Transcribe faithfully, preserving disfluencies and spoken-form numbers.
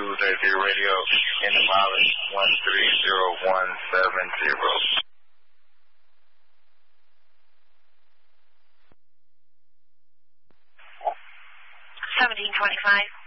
Zero Radio in the mileage one three zero one seven zero. seventeen twenty-five.